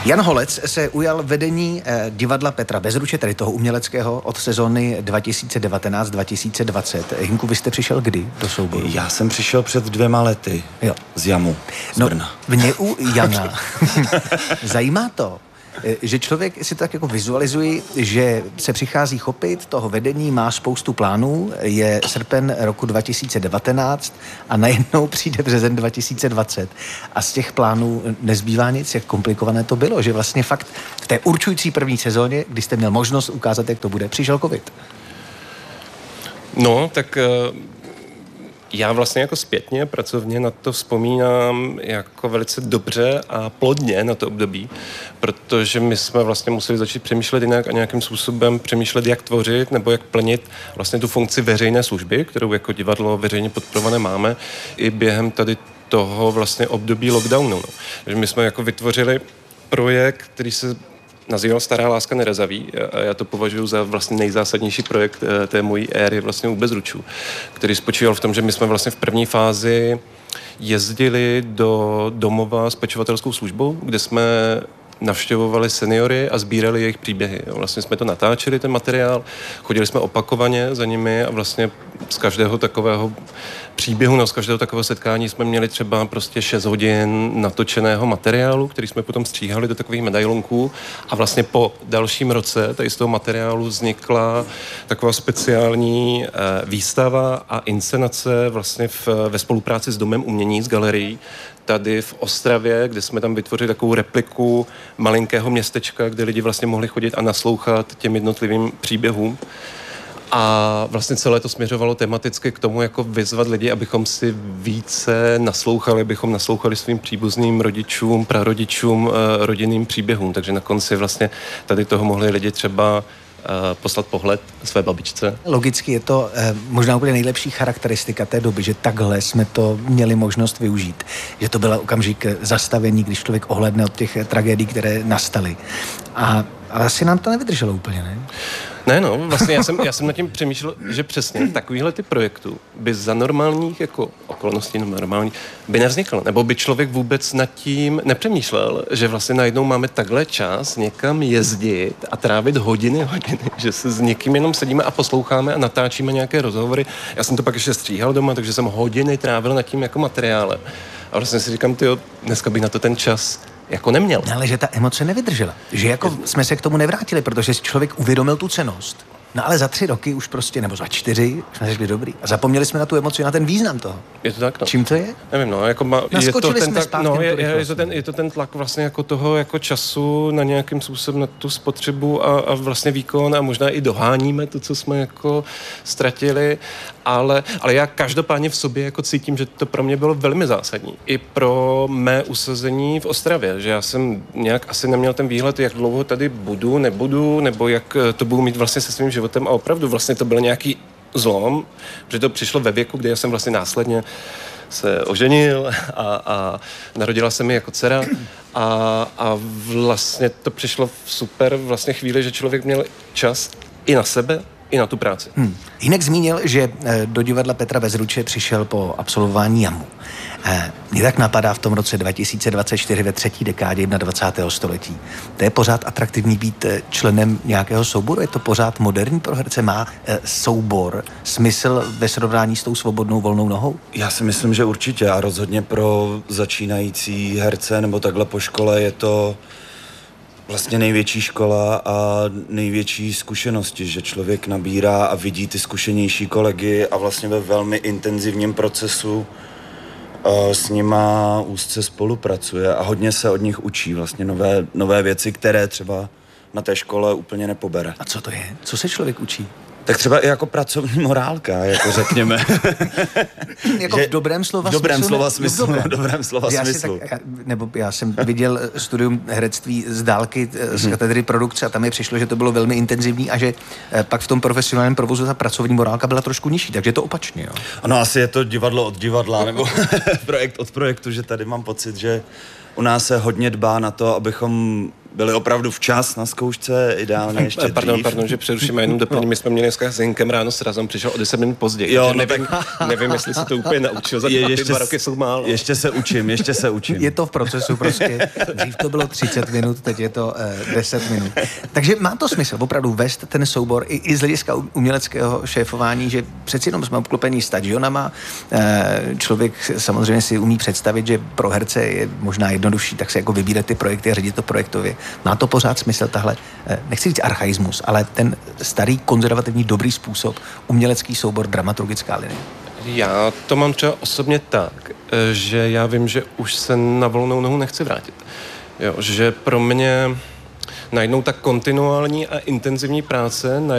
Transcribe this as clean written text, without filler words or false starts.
Jan Holec se ujal vedení divadla Petra Bezruče, tedy toho uměleckého, od sezóny 2019-2020. Hinku, vy jste přišel kdy do souboru? Já jsem přišel před 2 lety z Jamu, z Brna. Mě u Jana zajímá to, že člověk si to tak jako vizualizuji, že se přichází chopit toho vedení, má spoustu plánů, je srpen roku 2019 a najednou přijde březen 2020 a z těch plánů nezbývá nic, jak komplikované to bylo, že vlastně fakt v té určující první sezóně, kdy jste měl možnost ukázat, jak to bude, přišel covid. No, tak já vlastně jako zpětně, pracovně na to vzpomínám jako velice dobře a plodně na to období, protože my jsme vlastně museli začít přemýšlet jinak a nějakým způsobem přemýšlet, jak tvořit nebo jak plnit vlastně tu funkci veřejné služby, kterou jako divadlo veřejně podporované máme i během tady toho vlastně období lockdownu. No. Takže my jsme jako vytvořili projekt, který se nazýval Stará láska nerezaví. Já to považuji za vlastně nejzásadnější projekt té mojí éry vlastně u Bezručů, který spočíval v tom, že my jsme vlastně v první fázi jezdili do domova s pečovatelskou službou, kde jsme navštěvovali seniory a sbírali jejich příběhy. Vlastně jsme to natáčeli, ten materiál, chodili jsme opakovaně za nimi a vlastně z každého takového příběhu, no z každého takového setkání jsme měli třeba prostě 6 hodin natočeného materiálu, který jsme potom stříhali do takových medailonků a vlastně po dalším roce tady z toho materiálu vznikla taková speciální výstava a inscenace vlastně ve spolupráci s Domem umění, s galerií, tady v Ostravě, kde jsme tam vytvořili takovou repliku malinkého městečka, kde lidi vlastně mohli chodit a naslouchat těm jednotlivým příběhům. A vlastně celé to směřovalo tematicky k tomu, jako vyzvat lidi, abychom si více naslouchali, abychom naslouchali svým příbuzným rodičům, prarodičům, rodinným příběhům. Takže na konci vlastně tady toho mohli lidi třeba poslat pohled své babičce. Logicky je to možná úplně nejlepší charakteristika té doby, že takhle jsme to měli možnost využít. Že to byl okamžik zastavení, když člověk ohlédne od těch tragédií, které nastaly. Ale asi nám to nevydrželo úplně, ne? Ne, no, vlastně já jsem nad tím přemýšlel, že přesně takovýhle typ projektů by za normálních jako okolností normální by nevznikl, nebo by člověk vůbec nad tím nepřemýšlel, že vlastně najednou máme takhle čas někam jezdit a trávit hodiny, že se s někým jenom sedíme a posloucháme a natáčíme nějaké rozhovory. Já jsem to pak ještě stříhal doma, takže jsem hodiny trávil nad tím jako materiálem. A vlastně si říkám, tyjo, dneska bych na to ten čas jako neměl. Ale že ta emoce nevydržela. Že jako jsme se k tomu nevrátili, protože si člověk uvědomil tu cennost. No ale za 3 roky už prostě, nebo za 4, jsme řekli dobrý. A zapomněli jsme na tu emoci, na ten význam toho. Je to tak, no. Čím to je? Nevím, no, jako naskočili jsme zpátky. No, je to ten tlak vlastně jako toho jako času na nějakým způsobem na tu spotřebu a vlastně výkon a možná i doháníme to, co jsme jako ztratili, ale já každopádně v sobě jako cítím, že to pro mě bylo velmi zásadní. I pro mé usazení v Ostravě, že já jsem nějak asi neměl ten výhled, jak dlouho tady budu, nebudu, nebo jak to budu mít vlastně se svým životem a opravdu vlastně to byl nějaký zlom, protože to přišlo ve věku, kdy já jsem vlastně následně se oženil a narodila se mi jako dcera a vlastně to přišlo v super vlastně chvíli, že člověk měl čas i na sebe, i na tu práci. Hinek zmínil, že do divadla Petra Bezruče přišel po absolvování JAMu. Mně tak napadá v tom roce 2024 ve 3. dekádě 21. století. To je pořád atraktivní být členem nějakého souboru? Je to pořád moderní pro herce? Má soubor smysl ve srovnání s tou svobodnou volnou nohou? Já si myslím, že určitě a rozhodně pro začínající herce nebo takhle po škole je to vlastně největší škola a největší zkušenosti, že člověk nabírá a vidí ty zkušenější kolegy a vlastně ve velmi intenzivním procesu s nima úzce spolupracuje a hodně se od nich učí vlastně nové věci, které třeba na té škole úplně nepobere. A co to je? Co se člověk učí? Tak třeba i jako pracovní morálka, jako řekněme. Jako v dobrém slova smyslu? V dobrém slova smyslu. Já jsem viděl studium herectví z dálky z katedry produkce a tam mi přišlo, že to bylo velmi intenzivní a že pak v tom profesionálním provozu ta pracovní morálka byla trošku nižší, takže je to opačně, jo? Ano, asi je to divadlo od divadla, nebo projekt od projektu, že tady mám pocit, že u nás se hodně dbá na to, abychom byli opravdu včas na zkoušce, ideálně ještě Pardon, dřív. že přeruším, jenom doplním. My jsme měli dneska s Hinkem ráno srazem, přišel o 10 minut později. Jo, no nevím, jestli se to úplně naučil, za ty 2 roky jsou málo. Ještě se učím. Je to v procesu prostě. Dřív to bylo 30 minut, teď je to 10 minut. Takže má to smysl opravdu vést ten soubor i z hlediska uměleckého šéfování, že přeci jenom jsme obklopení stadionama. Člověk samozřejmě si umí představit, že pro herce je možná jednodušší tak se jako vybírat ty projekty a řídit to projektově. Má to pořád smysl tahle, nechci říct archaismus, ale ten starý konzervativní dobrý způsob, umělecký soubor, dramaturgická linie. Já to mám třeba osobně tak, že já vím, že už se na volnou nohu nechci vrátit. Jo, že pro mě najednou ta kontinuální a intenzivní práce